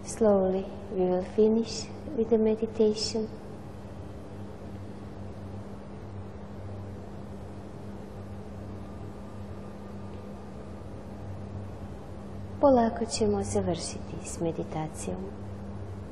Slowly we will finish with the meditation. Polako ćemo završiti s meditacijom.